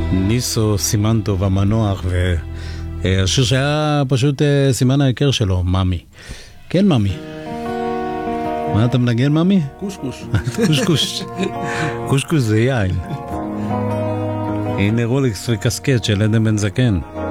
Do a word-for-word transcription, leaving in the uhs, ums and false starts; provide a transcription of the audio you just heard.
ניסו סימנטוב המנוח, והשיר שהיה פשוט סימן ההיכר שלו, ממי. כן, ממי. מה אתה מנגן, ממי? קושקוש. קושקוש. קושקוש זה יין. הנה רולקס וקסקט של עדן בן זקן.